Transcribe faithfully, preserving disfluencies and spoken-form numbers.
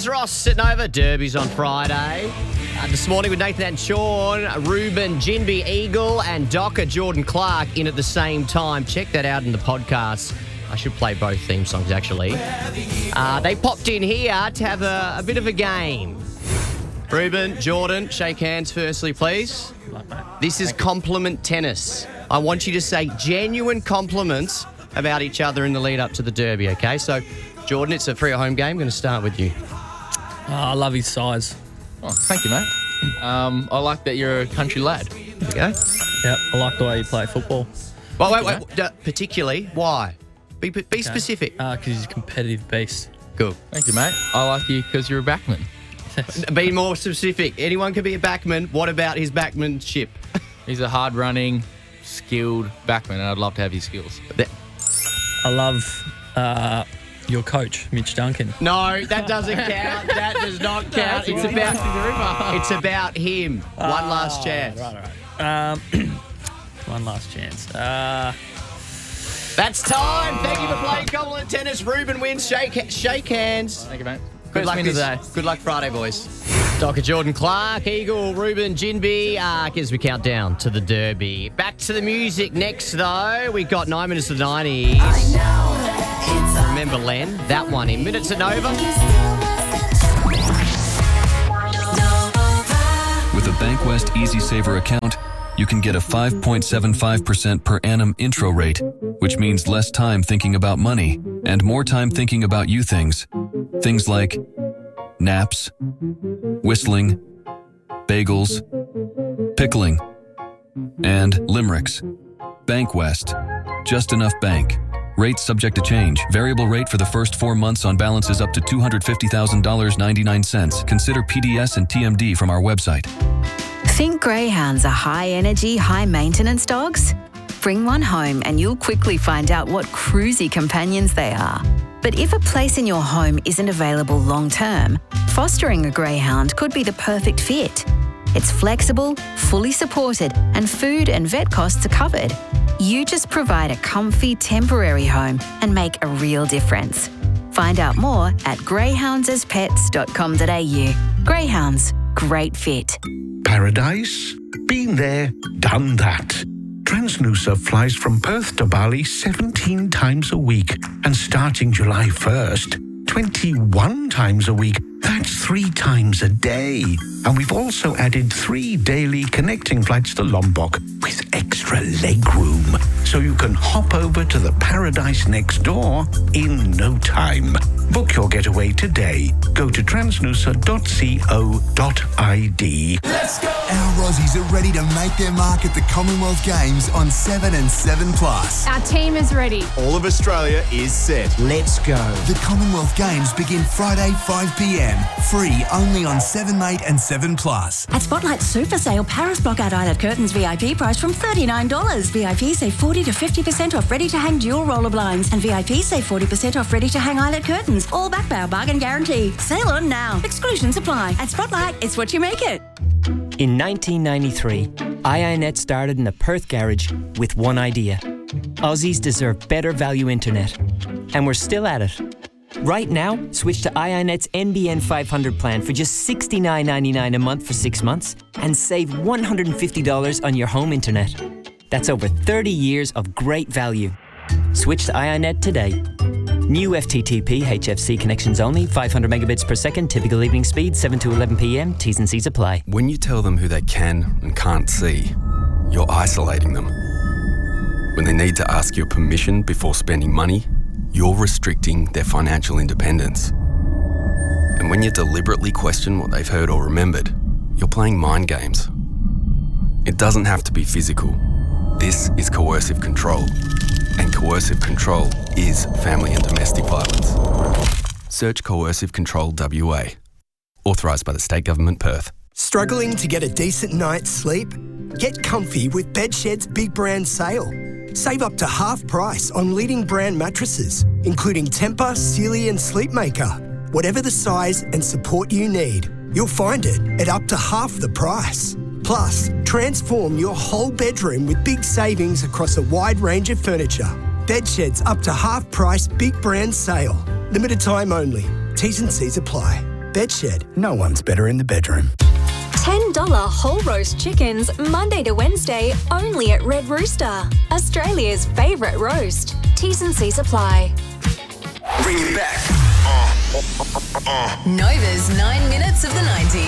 is Ross sitting over. Derby's on Friday. Uh, this morning with Nathan and Sean, Ruben, Jinby, Eagle and Docker, Jordan Clark in at the same time. Check that out in the podcast. I should play both theme songs, actually. Uh, they popped in here to have a, a bit of a game. Ruben, Jordan, shake hands firstly, please. This is compliment tennis. I want you to say genuine compliments about each other in the lead up to the Derby, okay? So, Jordan, it's a free or home game. I'm going to start with you. Oh, I love his size. Oh, thank you, mate. Um, I like that you're a country lad. There you go. Yep, I like the way you play football. Well, wait, wait, wait. Uh, particularly, why? Be, be okay. specific. Because uh, he's a competitive beast. Good. Thank you, mate. I like you because you're a backman. Be more specific. Anyone can be a backman. What about his backmanship? He's a hard-running, skilled backman, and I'd love to have his skills. I love uh, your coach, Mitch Duncan. No, that doesn't count. That does not count. It's about it's about him. One uh, last chance. Right, right. Um, one last chance. Uh, That's time. Thank you for playing compliment tennis. Ruben wins. Shake shake hands. Thank you, mate. Good luck today. Good luck Friday, boys. Doctor Jordan Clark, Eagle, Ruben, Jinby, uh, as we count down to the Derby. Back to the music next, though. We got nine minutes to the nineties. Remember Len? That one in minutes and over. With a Bankwest Easy Saver account, you can get a five point seven five percent per annum intro rate, which means less time thinking about money and more time thinking about you things. Things like naps, whistling, bagels, pickling, and limericks. Bankwest. Just enough bank. Rates subject to change. Variable rate for the first four months on balances up to two hundred fifty thousand dollars and ninety-nine cents. Consider P D S and T M D from our website. Think greyhounds are high-energy, high-maintenance dogs? Bring one home and you'll quickly find out what cruisy companions they are. But if a place in your home isn't available long-term, fostering a greyhound could be the perfect fit. It's flexible, fully supported, and food and vet costs are covered. You just provide a comfy, temporary home and make a real difference. Find out more at greyhounds as pets dot com dot a u. Greyhounds, great fit. Paradise? Been there, done that. Transnusa flies from Perth to Bali seventeen times a week, and starting July first, twenty-one times a week. That's three times a day. And we've also added three daily connecting flights to Lombok with extra leg room, so you can hop over to the paradise next door in no time. Book your getaway today. Go to transnusa dot co dot i d. Let's go! Our Aussies are ready to make their mark at the Commonwealth Games on seven and seven plus. Our team is ready. All of Australia is set. Let's go. The Commonwealth Games begin Friday, five p m. Free only on seven mate and seven plus. At Spotlight Super Sale, Paris Blockout Eyelet Curtains V I P price from thirty-nine dollars. V I P save forty to fifty percent off ready-to-hang dual roller blinds. And V I P save forty percent off ready-to-hang eyelet curtains. All backed by our bargain guarantee. Sale on now. Exclusions apply. At Spotlight, it's what you make it. In nineteen ninety-three, I I Net started in a Perth garage with one idea. Aussies deserve better value internet. And we're still at it. Right now, switch to I I Net's N B N five hundred plan for just sixty-nine ninety-nine a month for six months and save one hundred fifty dollars on your home internet. That's over thirty years of great value. Switch to I I Net today. New F T T P H F C connections only, five hundred megabits per second, typical evening speed, seven to eleven p m, T's and C's apply. When you tell them who they can and can't see, you're isolating them. When they need to ask your permission before spending money, you're restricting their financial independence. And when you deliberately question what they've heard or remembered, you're playing mind games. It doesn't have to be physical. This is coercive control. And coercive control is family and domestic violence. Search Coercive Control W A. Authorised by the State Government, Perth. Struggling to get a decent night's sleep? Get comfy with Bedshed's Big Brand Sale. Save up to half price on leading brand mattresses, including Tempur, Sealy and Sleepmaker. Whatever the size and support you need, you'll find it at up to half the price. Plus, transform your whole bedroom with big savings across a wide range of furniture. Bedshed's up to half price Big Brand Sale. Limited time only. T's and C's apply. Bedshed. No one's better in the bedroom. ten dollars whole roast chickens, Monday to Wednesday, only at Red Rooster. Australia's favourite roast. T's and C's apply. Bring it back. Nova's nine minutes of the nineties.